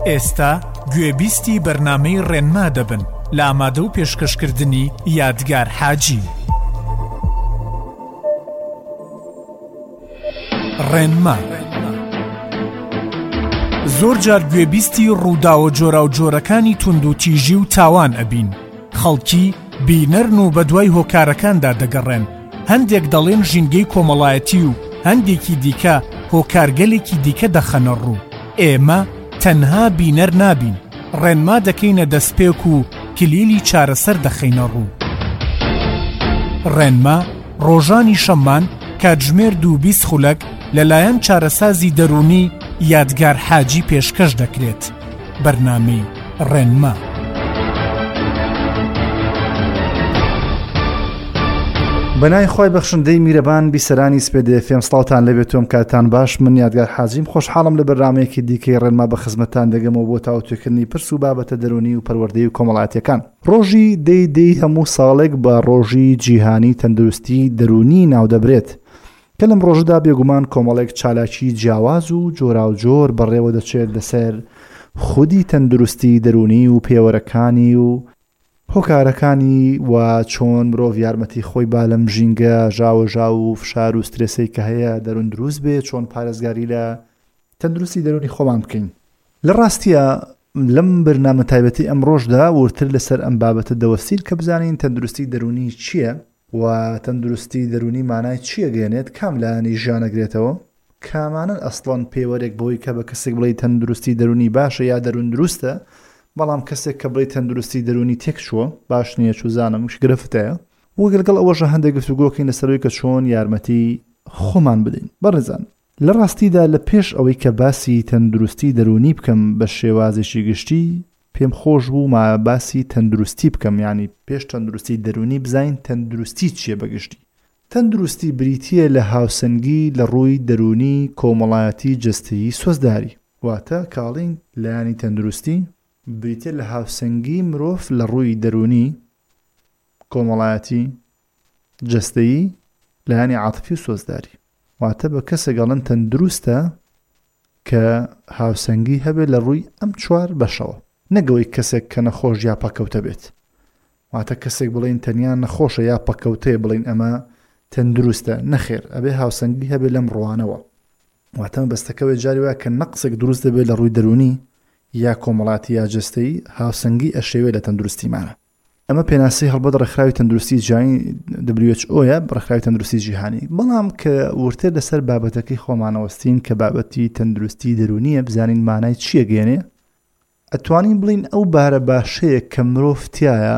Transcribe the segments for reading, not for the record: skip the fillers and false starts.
ئێستا گوێبیستی بەرنامەی ڕێنما دەبن لە ئامادە و پێشکەشکردنی یادگار حاجی. ڕێنما زۆر جار گوێبیستی ڕووداوە جۆرا و جۆرەکانی تونند و تیژی و تاوان ئەبین. خەڵکی بینەرن و بەدوای هۆکارەکاندا دەگەڕێن. هەندێک دەڵێن ژینگەی کۆمەڵایەتی و هەندێکی دیکە هۆکارگەلێکی دیکە دەخەنە ڕوو. ئێمە تەنها بینەر نابین، ڕێنما دەکەینە دەستپێک و کلیلی چارەسەر دەخەینە ڕوو. ڕێنما ڕۆژانی شەممان کاتژمێر 2:20 خولەک لەلایەن چارەسازی دەرونی یادگار حاجی پێشکەش دەکرێت. بەرنامەی ڕێنما. بەنای خۆی بەخشندەی میرەبان بیسەرانی سپێدێ فێم سڵاوتان لەبێتۆم کاتان باش. من یادگار حاجیم خۆشحاڵم لە بەرنامەیەکی دیکەی ڕێنما بە خزمەتان دەگەمەوە بۆ تاوتوێکردنی پرس و بابەتە دەرونی و پەروەردەی و کۆمەڵایەتیەکان. ڕۆژی دەی هەموو ساڵێک بە ڕۆژی جیهانی تەندروستی دەرونی ناودەبرێت کە لەم ڕۆژدا بێگومان کۆمەڵێک چالاکی جیاواز و جۆرا و جۆر بەڕێوە دەچێت لەسەر خودی تەندروستی دەرونی و پێوەرەکانی و هۆکارەکانی و چۆن مرۆڤ یارمەتی خۆی با لەم ژینگە ژاوەژاو و فشار و سترێسەی کە هەیە دەرون دروست بێت، چۆن پارێزگاری لە تەندروستی دەرونی خۆمان بکەین. لە ڕاستیە لەم بەرنامە تایبەتی ئەم ڕۆژدا ورتر لەسەر ئەم بابەتە دەوەستین کە بزانین تەندروستی دەرونی چییە و تەندروستی دەرونی مانای چییە گەێنێت، کام لایەنی ژیانەگرێتەوە، کامانن ئەسڵەن پێوەرێک بۆی کە بە کەسێک بڵێ تەندروستی دەرونی باشە یا دەرون دروستە، بەڵام کەسێک کە بڵێ تەندروستی دەرونی تێک چووە باش نییە چوزانم گرفتەیە. وەگەڵ ئەوەژە هەندێک گفتوگۆکەین لەسەرەوەی کە چۆن یارمەتی خۆمان بدەین. بەڕێزان لە ڕاستیدا لە پێش ئەوەی کە باسی تەندروستی دەرونی بکەم بە شێوازێکی گشتی پێم خۆش بوو ما باسی تەندروستی بکەم، ینی پێش تەندروستی دەرونی بزین تەندروستی چییە بەگشتی. تەندروستی بریتیە لە هاوسەنگی لە ڕووی دەرونی کۆمەڵایەتی جەستەیی سۆزداری، واتە کاڵین لایانی تەندروستی بریتە لە هاوسەنگی مرۆڤ لە ڕووی دەرونی کۆمەڵایەتی جەستەیی لایانی عاتفی و سۆزداری، واتە بە کەسێک گەڵن تەندروستە کە هاوسەنگی هەبێت لە ڕووی ئەم چوار بەشەوە، نەگەوەی کەسێک کە نەخۆش یا پەکەوتە بێت. واتە کەسێک بڵین تەنیان نەخۆشە یا پەکەوتەیە بڵین ئەمە تەندروستە، نەخێر، ئەبێ هاوسەنگی هەبێت لەم ڕوانەوە. واتە بەستەکەوێت جاری وایە کە نەقسێک دروست دەبێت لە ڕووی دەرونی یا کۆمەڵاتی یا جەستەیی هاوسەنگی ئەشێوێت لە تەندروستیمانە. ئەمە پێناسی هەڵبەت ڕێکخراوی تەندروستی جیهانی WHO ڕێکخراوی تەندروستی جیهانی. بەڵام کە ورتر لەسەر بابەتەکەی خۆمانەوەستین کە بابەتی تەندروستی دەرونیە بزانین مانای چییە گێنێ، ئەتوانین بڵین ئەو بارە باشەیە کە مرۆڤ تایە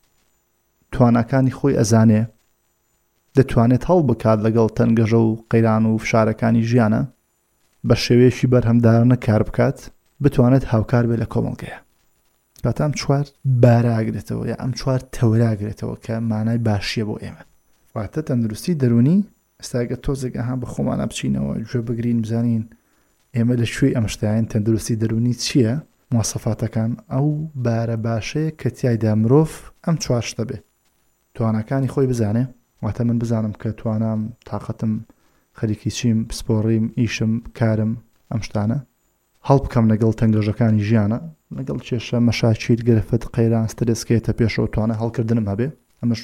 توانەکانی خۆی ئەزانێ، دەتوانێت هەڵ بکات لەگەڵ تەنگەژە و قەیران و فشارەکانی ژیانە بە شێوەیەکی بەرهەمدارانە کار بکات، بتوانێت هاوکار بێت لە کۆمەڵگەیە. کاتە ئەم چوار باراگرێتەوە یا ئەم چوار تەوراگرێتەوە کە مانای باشیە بۆ ئێمە. واتە تەندروستی دەرونی ئێستاگە تۆزێک ئەها بە خۆمانە بچینەوە گوێ بگرین بزانین ئێمە لە شوێی ئەم شتایان تەندروستی دەرونی چییە، مواصفاتەکان ئەو بارە باشەیە کە تیایدا مرۆڤ ئەم چوار شتە بێ، توانەکانی خۆی بزانێ، واتە من بزانم کە توانام تااقەتم خەریکی چیم پسپۆڕیم ئیشم کارم ئەم شتانە هەڵ بکەم لەگەڵ تەنگەژەکانی ژیانە، لەگەڵ کێشە مەشاکیل گرفت قەیران سترێسکێتە پێشەوە توانە هەڵکردنم هەبێ، ئەمەش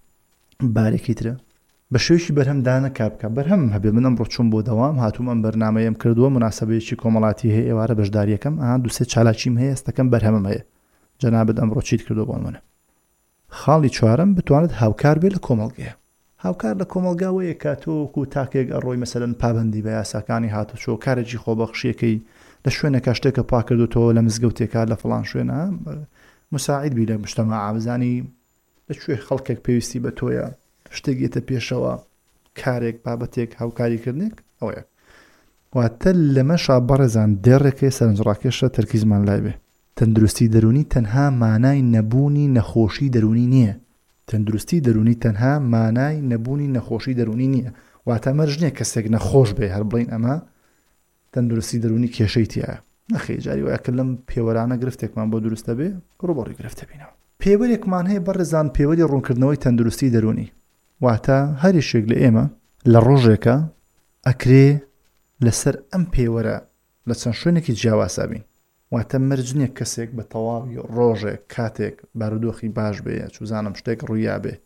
بارێکی ترە. بە شێوەیەکی بەرهەمدانە کار بکە، بەرهەم هەبێ. من ئەمڕۆ چوون بۆ دەوام هاتووم ئەم بەرنامەیەم کردووە مناسبەیەکی کۆمەڵاتی هەیە ئێوارە بەشداریەکەم دووسێ چالاکیم هەیە ئێستەکەم بەرهەمم هەیە. جەنابەت ئەمڕۆ چیت کردو بۆ منە. خاڵی چوارەم بتوانێت هاوکار بێت لە کۆمەڵگەیە. هاوکار لە کۆمەڵگاوەیە کاتۆکو تاکێک ئەڕۆی مەسەلەن پابەندی بە یاساکانی هاتوچۆ کارێکی خۆبەخشیەکەی لە شوێنێکە شتێکە پاکردوتەوە لە مزگەوتێکا لە فڵان شوێنە مساعید بی لە مجتەماع بزانی لەکوێ خەڵکێک پێویستی بە تۆیە شتێکێتە پێشەوە کارێک بابەتێک هاوکاریکردنێک ئەوەیە. واتە لەمەشا بەڕێزان دێڕێکی سەرنجڕاکێشە تەرکیزمان لای بێ. تەندروستی دەرونی تەنها مانای نەبوونی نەخۆشی دەرونی نییە. تەندروستی دەرونی تەنها مانای نەبوونی نەخۆشی دەرونی نییە. واتە مەرج نییە کەسێک نەخۆش بێ هەر بڵین ئەمە تەندروستی دەرونی کێشەی تایە. نەخێ جاری وایە کە لەم پێوەرانە گرفتێکمان بۆ دروستە بێ ڕوبەڕی گرفتە بینەوە. پێوەرێکمان هەیە بەڕێزان پێوەری ڕوونکردنەوەی تەندروستی دەرونی، واتە هەریشێک لە ئێمە لە ڕۆژێکە ئەکرێ لەسەر ئەم پێوەرە لە چەند شوێنێکی جیاواسا بین. واتە مرج نییە کەسێک بە تەواوی ڕۆژێک کاتێک بارودۆخی باش بێ چوزانم شتێک ڕوویا بێ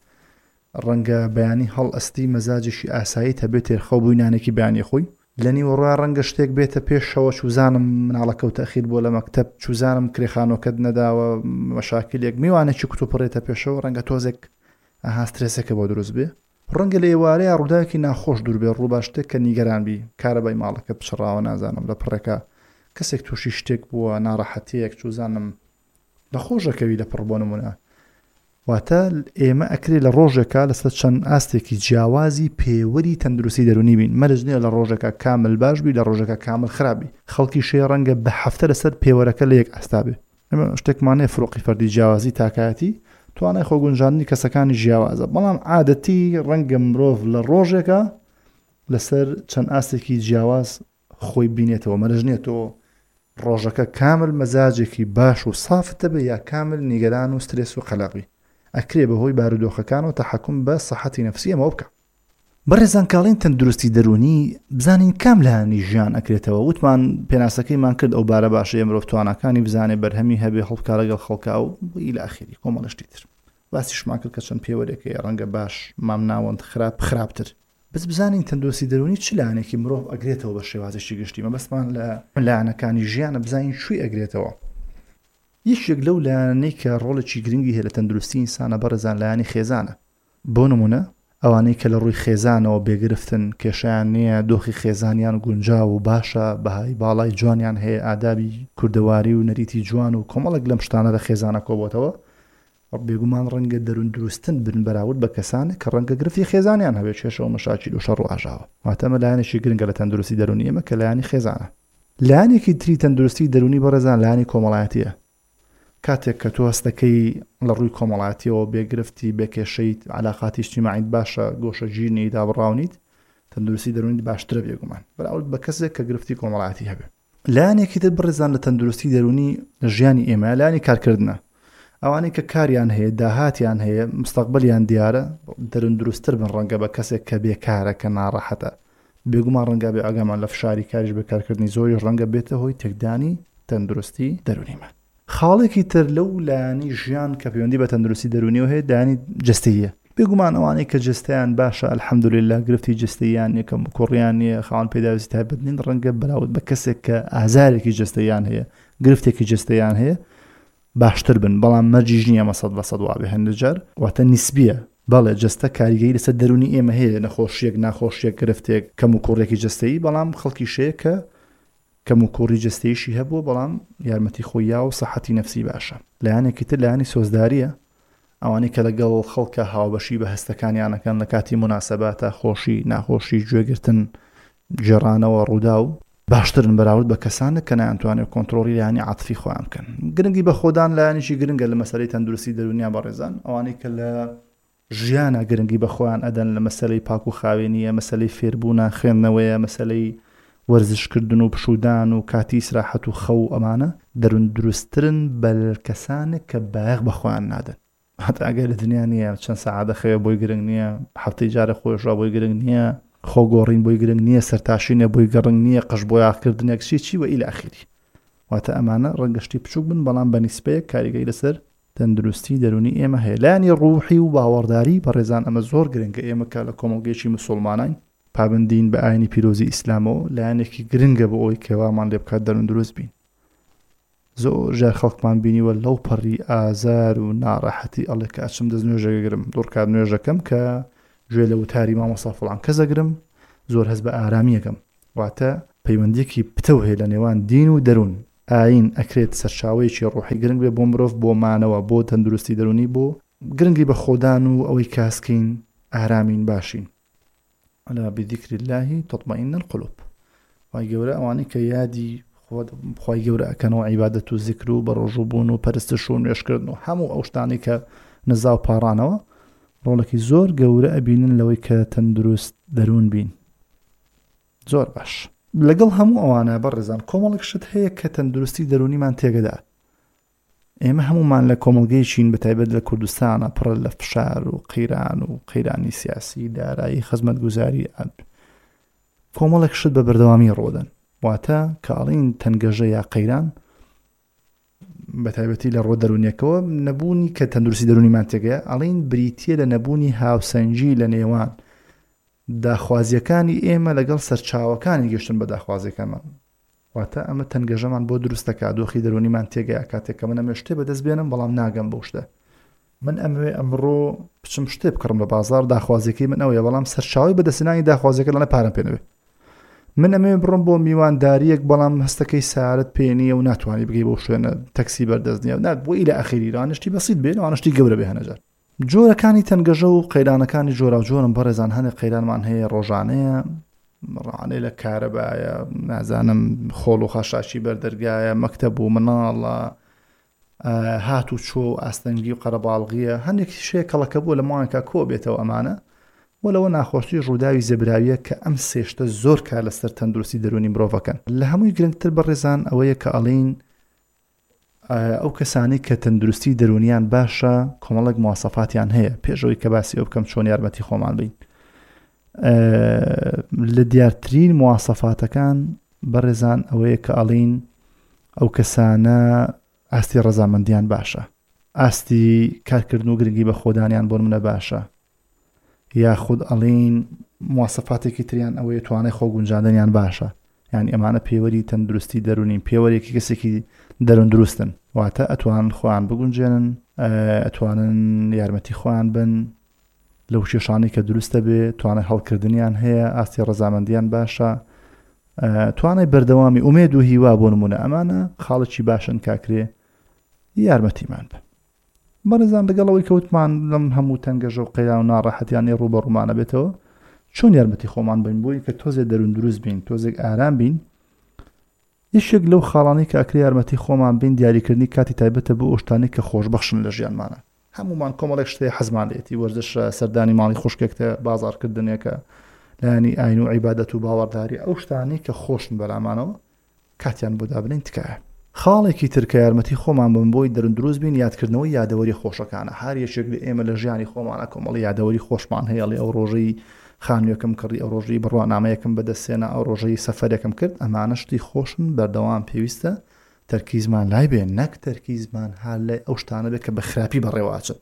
ڕەنگە بەیانی هەڵ ئەستی مەزاجێکی ئاسایی هەبێت تێرخەو بووی نانێکی بەیانی خۆی لە نیوەڕۆی ڕەنگە شتێک بێتە پێشەوە چوزانم مناڵەکەوتە ئەخیر بۆ لە مەکتەب چوزانم کرێخانۆکەت نەداوە مەشاکلێک میوانێکی کتوپڕێتە پێشەوە ڕەنگە تۆزێک ئاهاسترێسەکە بۆ دروست بێ ڕەنگە لە ئێوارەیە ڕووداوێکی ناخۆش دوور بێ ڕوو باش شتێک کە نیگەران بی کارەبای ماڵەکەت پچڕاوە نازانم لە پڕێکە کەسێک تووشی شتێک بووە ناڕەحەتیەک چوزانم بەخۆشەکەوی لە پڕ بۆ نمونە واتە ئێمە ئەکرێ لە ڕۆژێکە لەسەر چەند ئاستێکی جیاوازی پێوەری تەندروستی دەرونی بین مەرج نییە لە ڕۆژێکە کامل باش بی لە ڕۆژێکە کامل خراپی خەڵکی شێ ڕەنگە بە هەفتە لەسەر پێوەرەکە لە یەک ئاستا بێ ئەمە شتێکمانەیە فڕۆقی فەردی جیاوازی تاکایەتی توانای خۆگونجاندنی کەسەکانی جیاوازە بەڵام عادەتی ڕەنگە مرۆڤ لە ڕۆژێکە لەسەر چەند ئاستێکی جیاواز خۆی بینێتەوە مەرج نییە تۆ ڕۆژەکە کامل مەزاجێکی باش و سافتە بێ یا کامل نیگەران و سترێس و قەلەقی ئەکرێ بەهۆی بارودۆخەکان و تەحەکوم بە سەحەتی نەفسی ئەمە بکە بەڕێزان کاڵین تەندروستی دەرونی بزانین کام لایانی ژیان ئەکرێتەوە وتمان پێناسەکەیمان کرد ئەو بارە باشەیە مرۆڤ توانەکانی بزانێ بەرهەمی هەبێ هەڵبکا لەگەڵ خەڵکا و ئیلە ئاخری کۆمەڵشتی تر باسیشمان کرد کە چەند پێوەرێکەیە ڕەنگە باش مام ناوەند خراپتر بس بزانین تەندروستی دەرونی چ لایەنێکی مرۆڤ ئەگرێتەوە بە شێوازێکی گشتی مەبەستمان لە لایەنەکانی ژیانە بزانین شووی ئەگرێتەوە یەکێک لەو لایەنەی کە ڕۆڵێکی گرنگی هەیە لە تەندروستی ئینسانە بەڕێزان لایەنی خێزانە بۆ نمونە ئەوانەی کە لە ڕووی خێزانەوە بێگرفتن کێشیان نییە دۆخی خێزانیان گونجاو و باشە بەهای باڵای جوانیان هەیە ئادابی کوردەواری و نەریتی جوان و کۆمەڵێک لەم شتانە لە خێزانە کۆبۆتەوە بێگومان ڕەنگە دەرون دروستن بن بەراورد بە کەسانێک کە ڕەنگە گرفتی خێزانیان هەبێت کێشە و مەشاکیل و شەڕ و ئاژاوە واتەمە لایەنێکی گرنگە لە تەندروستی دەرونی ئێمە کە لایەنی خێزانە لایەنێکی تری تەندروستی دەرونی بەڕێزان لایەنی کۆمەڵایەتیە کاتێک کە تۆ هەستەکەی لە ڕووی کۆمەڵایەتیەوە بێگرفتی بێکێشەیت علاقاتی اجتیماعیت باشە گۆشە گیرنی دابڕاونیت تەندروستی دەرونی باشترە بێگومان بەراورد بە کەسێک کە گرفتی کۆمەڵایەتی هەبێت لایەنێکی تر بڕێزان لە تەندروستی دەرونی لە ژیانی ئێمە لایەنی کارکردنە ئەوانەی کە کاریان هەیە داهاتیان هەیە مستەقبەلیان دیارە دەرون دروستتر بن ڕەنگە بە کەسێک کە بێکارە کە ناڕەحەتە بێگومان ڕەنگە بێ ئەگەمان لە فشاری کاریش بەکارکردنی زۆری ڕەنگە بێتە هۆی تێکدانی تەندروستی دەرونیمان خاڵێکی تر لەو لایەنی ژیان کە پەیوەندی بە تەندروستی دەرونیەوە هەیە دایانی جستەییە بێگومان ئەوانەی کە جستەیان باشە الحەمدولله گرفتی جستەییان یەکەم کوڕیان نییە خاوەن پێداویستی تایبەت نین ڕەنگە بەراورد بە کەسێک کە ئازارێکی جستەییان هەیە گرفتێکی جستەییان هەیە باشتر بن بەڵام مەرجیش نییە 100% وابێ هەندێک جار واتە نیسبیە بەڵێ جستە کاریگەری لەسەر دەرونی ئێمە هەیە نەخۆشیەک ناخۆشیەک گرفتێک کەم و کوڕێکی جستەیی بەڵام خەڵکی شەیە کە کەم و کوڕی جستەییشی هەبووە بەڵام یارمەتی خۆییا و سەحەتی نەفسی باشە لایەنێکی تر لایەنی سۆزداریە ئەوانەی کە لەگەڵ خەڵکە هاوبەشی بە هەستەکانیانەکەن لە کاتی مناسەباتە خۆشی ناخۆشی گوێگرتن جێڕانەوە ڕوودا و باشترن بەراورد بە کەسانە کە نەیانتوانێت کۆنتڕۆڵی لایەنی عاتفی خۆیان بکەن گرنگی بە خۆدان لایەنیشی گرنگە لە مەسەلەی تەندروستی دەرونیا بەڕێزان ئەوانەی کە لە ژیانە گرنگی بە خۆیان ئەدەن لە مەسەلەی پاک و خاوێنیە مەسەلەی فێربوونە خوێندنەوەیە مەسەلەی وەرزشکردن و پشودان و کاتی ئیسراحەت و خەو ئەمانە دەرون دروستترن بە کەسانێک کە بایەغ بە خۆیان نادەن هەتا ئەگەر لە دنیا نییە چەند سەعادە خەوێ بۆی گرنگ نییە هەفتەی جارە خۆشڕا بۆی گرنگ نییە خۆگۆڕین بۆی گرنگ نییە سەرتاشینە بۆی گەڕنگ نییە قەش بۆ یاغکردنێک چی وە ئیلە ئاخری واتە ئەمانە ڕەنگەشتی بچووک بن بەڵام بە نیسبەیەک کاریگەری لەسەر تەندروستی دەرونی ئێمە هەیە لایەنی ڕوحی و باوەڕداری بەڕێزان ئەمە زۆر گرنگە ئێمە کە لە کۆمەڵگەیەکی مسلمانین پابندین بە ئاینی پیرۆزی ئیسلامەوە لایەنێکی گرنگە بۆ ئەوی کەوامان لێ بکات دەرون دروست بین زۆر جار خەڵکمان بینیوە لەو پەڕی ئازار و ناڕەحەتی ئەڵێ کە ئەچم دەست نوێژەگەگرم دوڕکات نوێژەکەم کە گوێ لە وتاری مامۆستا فڵان کەسەگرم زۆر هەست بە ئارامیەکەم واتە پەیوەندیەکی پتە هەیە لە نێوان دین و دەروون ئاین ئەکرێت سەرچاوەیەکی ڕوحی گرنگ بێ بۆ مرۆڤ بۆ مانەوە بۆ تەندروستی دەرونی بۆ گرنگی بە خۆدان و ئەوەی کاسکەین ئارامین باشین ئەلا بذیکر الله تطمئن القلوب وای گەورە ئەوانەی کە یادی خۆی گەورە ئەکەنەوە عیبادەت و زیکر و بەڕۆژووبوون و پەرستش و نوێژکردن و هەموو ئەو شتانی کە نزا و پاڕانەوە ڕۆڵێکی زۆر گەورە ئەبینن لەوەی کە تەندروست دەرون بین زۆر باش لەگەڵ هەموو ئەوانە بەڕێزان کۆمەڵێک شت هەیە کە تەندروستی دەرونیمان تێگەدا ئێمە هەمومان لە کۆمەڵگەیەکین بەتایبەت لە کوردستانە پڕ لە فشار و قەیران و قەیرانی سیاسی دارایی خزمەتگوزاری کۆمەڵێک شت بە بەردەوامی ڕۆدەن واتە کاڵین تەنگەژە یا قەیران بەتایبەتی لە ڕۆ دەرونیەکەوە نەبوونی کە تەندروستی دەرونیمان تێگەیە ئەڵین بریتیە لە نەبوونی هاوسەنگی لە نێوان داخوازیەکانی ئێمە لەگەڵ سەرچاوەکانی گەشتن بە داخوازیەکانمان واتە ئەمە تەنگەژەمان بۆ دروستەکە دۆخی دەرونیمان تێگەیە کاتێک کە من ئەمە شتێ بەدەست بێنم بەڵام ناگەم بەو شتە من ئەمەوێ ئەمڕۆ بچم شتێ بکڕم لە بازار داخوازیەکەی من ئەوەیە بەڵام سەرچاوی بەدەستێنانی داخوازیەکە لەنە پارەم پێنەوێ من ئەمێ بڕم بۆ میوانداریەک بەڵام هەستەکەی سارت پێنیە و ناتوانانی بگەی بۆ شوێنە تەکسی بەردەست نییە نات بۆ ئیلە ئەخیری ڕانشتی بەسیت بێن و ئانشتی گەورە بێ هەنەجار جۆرەکانی تەنگەژە و قەیرانەکانی جۆرا و جۆرم بەڕێزان هەنێک قەیرانمان هەیە ڕۆژانەیە ڕانەی لە کارەبایە نازانم خۆڵ و خاشاشی بەردەرگایە مەکتەب و مناڵە هات و چۆ ئاستەنگی و قەرەباڵغیە هەندێکی شەیە کەڵەکە بۆ لە ماوەیەکە کۆ بێتەوە ئەمانە وەلەوە ناخۆشی ڕووداوی زەبراویە کە ئەم سێشتە زۆر کار لەسەر تەندروستی دەرونی مرۆڤەکەن لە هەمووی گرنگتر بەڕێزان ئەوەیە کە ئەڵین ئەو کەسانی کە تەندروستی دەرونیان باشە کۆمەڵێک مواسەفاتیان هەیە پێشەوەی کە باسی ئەو بکەم چۆن یارمەتی خۆمان بین لە دیارترین مواسەفاتەکان بەڕێزان ئەوەیە کە ئەڵین ئەو کەسانە ئاستی ڕەزامەندیان باشە ئاستی کارکردن و گرنگی بە خۆدانیان بۆ منە باشە یاخود ئەڵین مواسەفاتێکی تریان ئەوەیە توانای خۆ گونجاندنیان باشە یعنی ئەمانە پێوەری تەندروستی دەرونین پێوەرێکی کەسێکی دەرون دروستن واتە ئەتوانن خۆیان بگونجێنن ئەتوانن یارمەتی خۆیان بن لەو کێشانەی کە دروستە بێ توانای هەڵکردنیان هەیە ئاستی ڕەزامەندیان باشە توانای بەردەوامی ئومێد و هیوا بۆ نمونە ئەمانە خاڵێکی باشن کاکرێ یارمەتیمان بە بەڕێزان لەگەڵەوەی کەوتمان لەم هەموو تەنگەژە و قەیران و ناڕەحەتیانی ڕوبەڕوومانە بێتەوە چۆن یارمەتی خۆمان بین بۆی کە تۆزێک دەرون دروست بین تۆزێک ئارام بین یەکێک لەو خاڵانەی کە ئەکرێ یارمەتی خۆمان بین دیاریکردنی کاتی تایبەتە بۆ ئەو شتانەی کە خۆشبەخشن لە ژیانمانە هەمومان کۆمەڵێک شتەیە حەزمان لێتی وەرزش سەردانی ماڵی خوشکێکتە بازارکردنێکە لایانی ئاین و عیبادەت و باوەڕداری ئەو شتانەی کە خۆشن بەلامانەوە کاتیان بۆ دابنین تکایە خاڵێکی ترکە یارمەتی خۆمان بن بۆی دەرون دروست بین یادکردنەوەی یادەوەری خۆشەکانە هەر یەکێک لە ئێمە لە ژیانی خۆمانە کۆمەڵی یادەوەری خۆشمان هەیە لێ ئەو ڕۆژەی خانوویەکەم کڕی ئەو ڕۆژەی بڕوانامەیەکم بەدەستێنە ئەو ڕۆژەی سەفەرێکم کرد ئەمانە شتی خۆشن بەردەوام پێویستە تەرکیزمان لای بێن نەک تەرکیزمان هەر لای ئەو شتانە بێت کە بە خراپی بەڕێواچن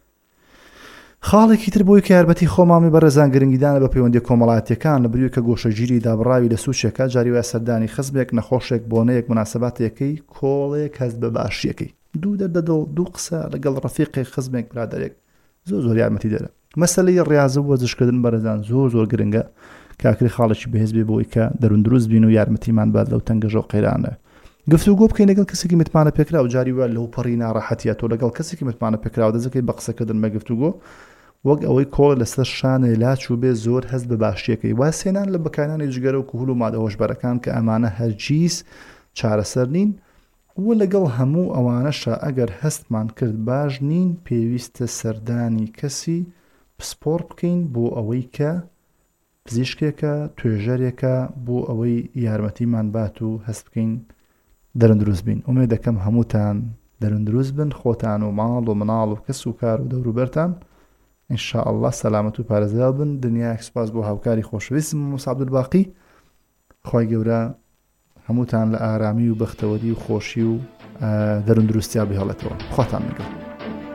خاڵێکی تر بۆی کە یارمەتی خۆمامی بەڕێزان گرنگیدانە بە پەیوەندی کۆمەڵایەتیەکان لە بریوە کە گۆشەگیری دابڕاوی لە سوچێکە جاری وایە سەردانی خزمێک نەخۆشێک بۆنەیەک مناسباتێکی کۆڵێک هەست بە باشیەکەی دوو دەردەدڵ دوو قسە لەگەڵ ڕەفیقی خزمێک برادێک زۆر یارمەتی دەرە مەسەلەی ڕاضە و وەرزشکردن بەڕێزان زۆر گرنگە کاکری خاڵێکی بەهێز بێ بۆی کە دەرون دروست بین و یارمەتیمان باد لەو تەنگەژە و قەیرانە گفتوگۆ بکەین لەگەڵ کەسێکی متمانە پێکرا و جاری وایە لەو پەڕی ناڕەحەتیە تۆ لەگەڵ کەسێکی متمانە پێکرا و دەزەکەی بە قسەکردن بە گفتوگۆ وەک ئەوەی کۆڵ لەسەر شانێ لاچ و بێ زۆر هەست بە باشیەکەی واسێنان لە بەکارانی جگەرە و کوهول و مادە هۆشبەرەکان کە ئەمانە هەرگیز چارەسەر نین و لەگەڵ هەموو ئەوانەشە ئەگەر هەستمان کرد باش نین پێویستە سەردانی کەسی پسپۆر بکەین بۆ ئەوەی کە پزیشکێکە توێژەرێکە بۆ ئەوەی یارمەتیمان بات و هەست بکەین دەرون دروست بین ئومێد دەکەم هەمووتان دەرون دروست بن خۆتان و ماڵ و مناڵ و کەس و کار و دەوروبەرتان ئینشاء الله سەلامەت و پارێزرا بن دنیایەک سوپاس بۆ هاوکاری خۆشەویستم موسی عەبدولباقی خۆی گەورە هەمووتان لە ئارامی و بەختەوەری و خۆشی و دەرون دروستیا بهێڵێتەوە خواتان لەگەڵ